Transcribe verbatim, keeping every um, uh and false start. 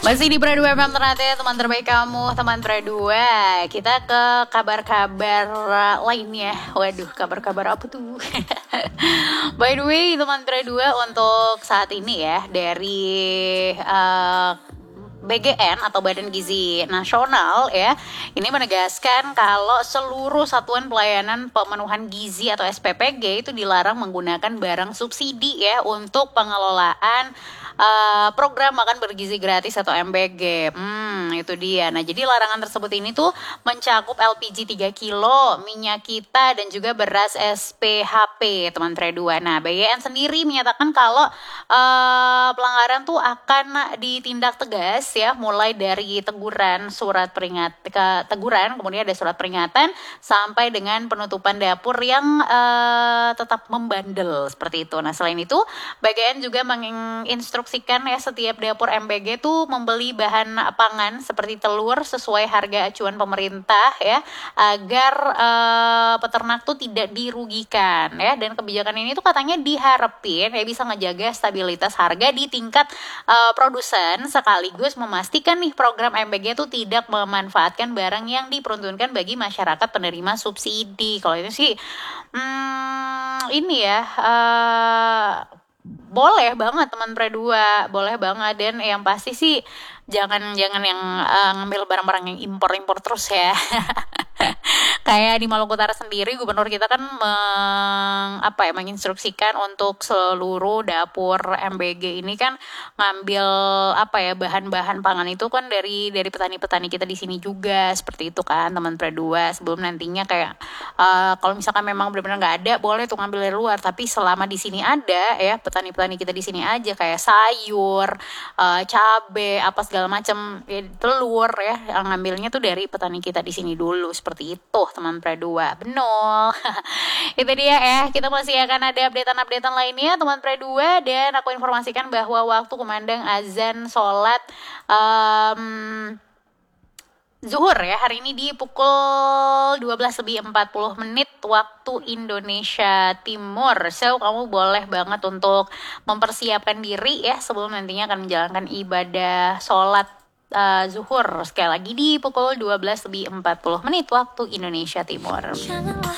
Masih di Pra dua F M Ternate, teman terbaik kamu, teman Pra dua. Kita ke kabar-kabar lainnya. Waduh, kabar-kabar apa tuh? By the way, teman Pra dua, untuk saat ini ya, dari uh, B G N atau Badan Gizi Nasional ya, ini menegaskan kalau seluruh satuan pelayanan pemenuhan gizi atau S P P G itu dilarang menggunakan barang subsidi ya untuk pengelolaan Uh, program makan bergizi gratis atau M B G. Hmm, itu dia. Nah, jadi larangan tersebut ini tuh mencakup L P G tiga kilo, minyak kita, dan juga beras S P H P, teman Tra dua. Nah, B G N sendiri menyatakan kalau uh, pelanggaran tuh akan ditindak tegas ya, mulai dari teguran, surat peringat ke teguran, kemudian ada surat peringatan sampai dengan penutupan dapur yang uh, tetap membandel seperti itu. Nah, selain itu, B G N juga menginstruksikan ya setiap dapur M B G tuh membeli bahan pangan seperti telur sesuai harga acuan pemerintah ya, agar uh, peternak tuh tidak dirugikan ya. Dan kebijakan ini tuh katanya diharapin ya bisa ngejaga stabilitas harga di tingkat uh, produsen, sekaligus memastikan nih program M B G tuh tidak memanfaatkan barang yang diperuntukkan bagi masyarakat penerima subsidi. Kalau itu sih hmm, ini ya uh, boleh banget teman Pra dua, boleh banget. Dan yang pasti sih jangan jangan yang uh, ngambil barang-barang yang impor-impor terus ya. Kayak di Maluku Utara sendiri, gubernur kita kan meng, apa ya, menginstruksikan untuk seluruh dapur M B G ini kan ngambil apa ya, bahan-bahan pangan itu kan dari dari petani-petani kita di sini juga, seperti itu kan teman Pra dua. Sebelum nantinya kayak uh, kalau misalkan memang benar-benar nggak ada, boleh tuh ngambil dari luar. Tapi selama di sini ada ya, petani-petani kita di sini aja kayak sayur, uh, cabe, apa segala macam, ya, telur ya, yang ngambilnya tuh dari petani kita di sini dulu, seperti itu teman Pra dua. Benar. Itu dia ya. Kita masih akan ada updatean-updatean lainnya teman Pra dua, dan aku informasikan bahwa waktu kumandang azan sholat um, zuhur ya hari ini di pukul dua belas lebih empat puluh menit waktu Indonesia Timur. So, kamu boleh banget untuk mempersiapkan diri ya sebelum nantinya akan menjalankan ibadah sholat uh, zuhur sekali lagi di pukul dua belas lebih empat puluh menit waktu Indonesia Timur.